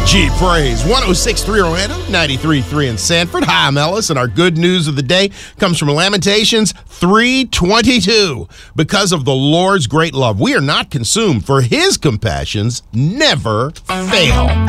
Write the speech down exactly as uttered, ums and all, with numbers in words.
Gee, praise. one oh six point three Orlando, ninety-three point three in Sanford. Hi, I'm Ellis, and our good news of the day comes from Lamentations three twenty-two. Because of the Lord's great love, we are not consumed, for his compassions never fail.